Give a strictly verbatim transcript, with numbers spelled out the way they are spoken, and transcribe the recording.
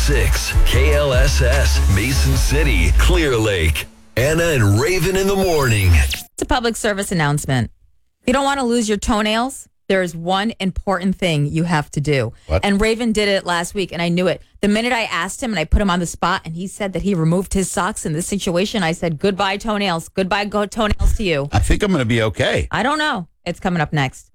six, K L S S, Mason City, Clear Lake. Anna and Raven in the morning. It's a public service announcement. If you don't want to lose your toenails, there is one important thing you have to do. What? And Raven did it last week, and I knew it. The minute I asked him and I put him on the spot, and he said that he removed his socks in this situation, I said, goodbye, toenails. Goodbye, go toenails to you. I think I'm going to be okay. I don't know. It's coming up next.